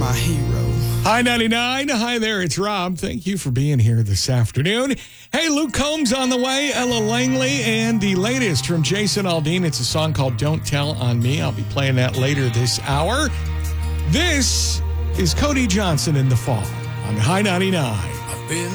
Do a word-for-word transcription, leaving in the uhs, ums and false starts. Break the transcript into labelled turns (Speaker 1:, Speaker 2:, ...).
Speaker 1: my hero.
Speaker 2: Hi, ninety-nine. Hi there. It's Rob. Thank you for being here this afternoon. Hey, Luke Combs on the way, Ella Langley, and the latest from Jason Aldean. It's a song called Don't Tell on Me. I'll be playing that later this hour. This is Cody Johnson in the Fall on High ninety-nine.
Speaker 3: I've been